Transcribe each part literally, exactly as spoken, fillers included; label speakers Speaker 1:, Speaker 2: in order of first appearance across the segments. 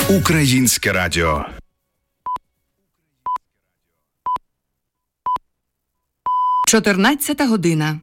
Speaker 1: Українське радіо.
Speaker 2: чотирнадцята година.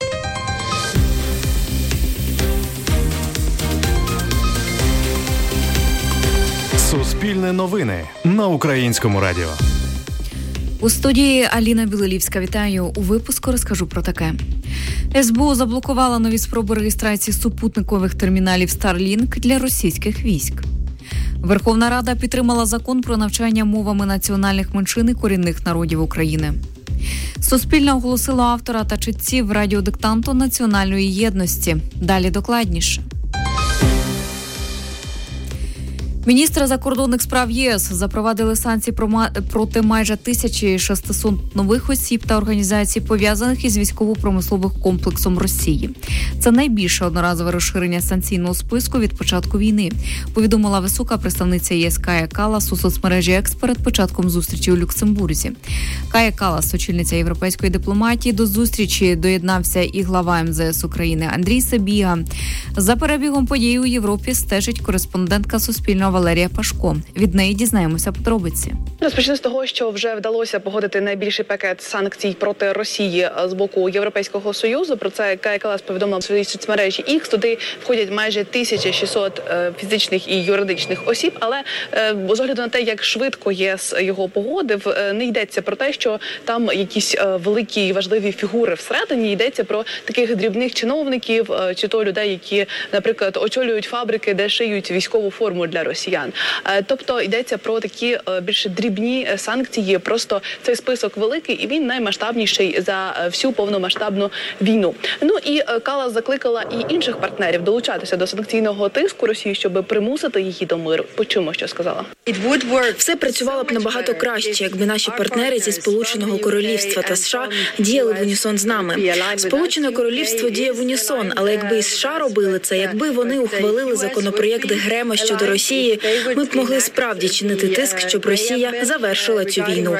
Speaker 3: Суспільне новини на Українському радіо.
Speaker 4: У студії Аліна Білолівська. Вітаю. У випуску розкажу про таке. ес бе у заблокувала нові спроби реєстрації супутникових терміналів Starlink для російських військ. Верховна Рада підтримала закон про навчання мовами національних меншин і корінних народів України. Суспільне оголосило автора та читців радіодиктанту національної єдності. Далі докладніше. Міністри закордонних справ ЄС запровадили санкції проти майже тисячі шестисот нових осіб та організацій, пов'язаних із військово-промисловим комплексом Росії. Це найбільше одноразове розширення санкційного списку від початку війни, повідомила висока представниця ЄС Кая Каллас у соцмережі Екс перед початком зустрічі у Люксембурзі. Кая Каллас, очільниця європейської дипломатії, до зустрічі доєднався і глава ем зе ес України Андрій Сабіга. За перебігом подій у Європі стежить кореспондентка Суспільного Валерія Пашко. Від неї дізнаємося подробиці.
Speaker 5: Розпочну з того, що вже вдалося погодити найбільший пакет санкцій проти Росії з боку Європейського Союзу. Про це Кая Каллас повідомила в своїй соцмережі Ікс. Туди входять майже тисяча шістсот фізичних і юридичних осіб. Але з огляду на те, як швидко ЄС його погодив, не йдеться про те, що там якісь великі і важливі фігури всередині. Йдеться про таких дрібних чиновників, чи то людей, які, наприклад, очолюють фабрики, де шиють військову форму для Росії. Тобто йдеться про такі більш дрібні санкції, просто цей список великий і він наймасштабніший за всю повномасштабну війну. Ну і Каллас закликала і інших партнерів долучатися до санкційного тиску Росії, щоб примусити її до миру. Почуємо, що сказала.
Speaker 6: Все працювало б набагато краще, якби наші партнери зі Сполученого Королівства та США діяли в унісон з нами. Сполучене Королівство діє в унісон, але якби і США робили це, якби вони ухвалили законопроєкт Грема щодо Росії, ми б могли справді чинити тиск, щоб Росія завершила цю війну.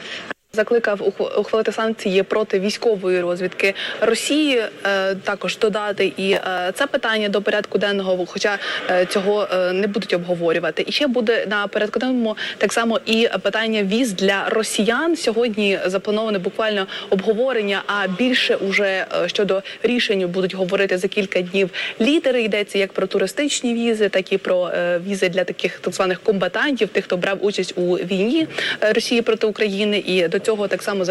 Speaker 5: Закликав ухвалити санкції проти військової розвідки Росії, також додати і це питання до порядку денного, хоча цього не будуть обговорювати. І ще буде на порядку денному так само і питання віз для росіян. Сьогодні заплановане буквально обговорення, а більше уже щодо рішень будуть говорити за кілька днів лідери. Йдеться як про туристичні візи, так і про візи для таких так званих комбатантів, тих, хто брав участь у війні Росії проти України. І до цього так само